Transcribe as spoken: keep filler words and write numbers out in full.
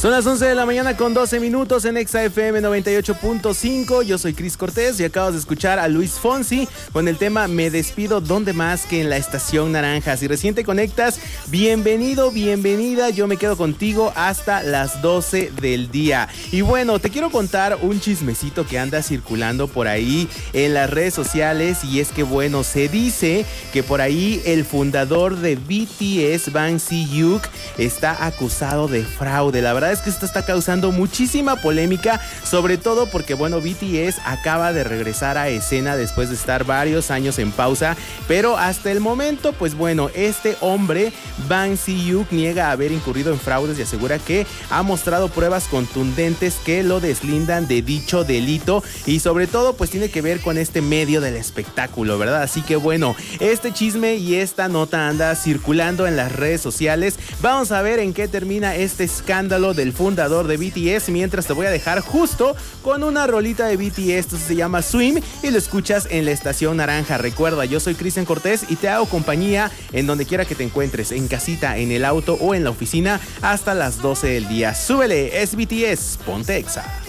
Son las once de la mañana con doce minutos en Exa F M noventa y ocho punto cinco. Yo soy Cris Cortés y acabas de escuchar a Luis Fonsi con el tema Me despido donde más que en la estación naranja. Si recién te conectas, bienvenido, bienvenida. Yo me quedo contigo hasta las doce del día. Y bueno, te quiero contar un chismecito que anda circulando por ahí en las redes sociales. Y es que bueno, se dice que por ahí el fundador de B T S, Bang Si-hyuk, está acusado de fraude. La verdad es que esto está causando muchísima polémica, sobre todo porque bueno, B T S acaba de regresar a escena después de estar varios años en pausa, pero hasta el momento pues bueno, este hombre Bang Si-hyuk niega haber incurrido en fraudes y asegura que ha mostrado pruebas contundentes que lo deslindan de dicho delito, y sobre todo pues tiene que ver con este medio del espectáculo, ¿verdad? Así que bueno, este chisme y esta nota anda circulando en las redes sociales. Vamos a ver en qué termina este escándalo del fundador de B T S, mientras te voy a dejar justo con una rolita de B T S. Esto se llama Swim y lo escuchas en la estación naranja. Recuerda, yo soy Cristian Cortés y te hago compañía en donde quiera que te encuentres, en casita, en el auto o en la oficina, hasta las doce del día. Súbele, es B T S, ponte Exa.